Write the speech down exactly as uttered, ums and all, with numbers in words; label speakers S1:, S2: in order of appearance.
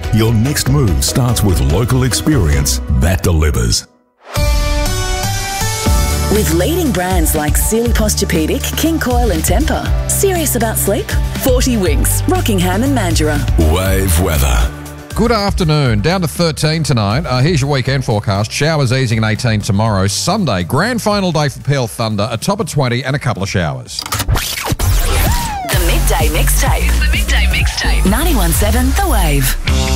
S1: Your next move starts with local experience that delivers.
S2: With leading brands like Sealy Posturepedic, King Coil and Tempur. Serious about sleep? forty Winks, Rockingham and Mandurah.
S1: Wave weather.
S3: Good afternoon. Down to thirteen tonight. Uh, here's your weekend forecast. Showers easing at eighteen tomorrow. Sunday, grand final day for Peel Thunder. A top of twenty and a couple of showers.
S2: The Midday Mixtape.
S4: The Midday Mixtape.
S2: ninety-one point seven The Wave.